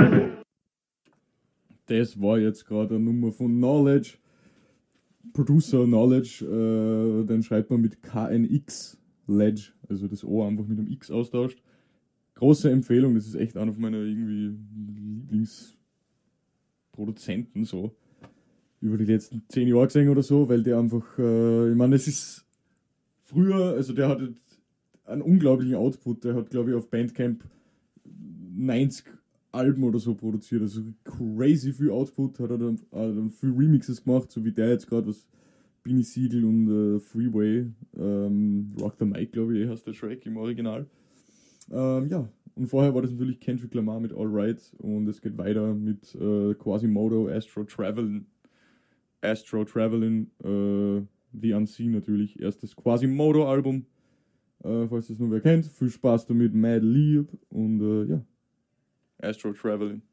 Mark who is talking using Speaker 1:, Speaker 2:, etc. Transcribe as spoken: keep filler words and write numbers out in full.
Speaker 1: Das war jetzt gerade eine Nummer von Knowledge. Producer Knowledge, äh, den schreibt man mit K N X Ledge, also das O einfach mit einem X austauscht. Große Empfehlung, das ist echt einer von meiner irgendwie Lieblingsproduzenten so. Über die letzten zehn Jahre gesehen oder so, weil der einfach, äh, ich meine, es ist früher, also der hat einen unglaublichen Output, der hat glaube ich auf Bandcamp neunzig Alben oder so produziert, also crazy viel Output, hat er dann, hat dann viel Remixes gemacht, so wie der jetzt gerade, was Beanie Siegel und äh, Freeway, ähm, Rock the Mic, glaube ich, heißt der Track im Original. Ähm, ja, und vorher war das natürlich Kendrick Lamar mit All Right und es geht weiter mit äh, Quasimodo, Astro Travelin', Astro Travelin', äh, The Unseen natürlich, erstes Quasimodo-Album, äh, falls das nur wer kennt. Viel Spaß damit, Mad Lieb und äh, ja. Astro Traveling.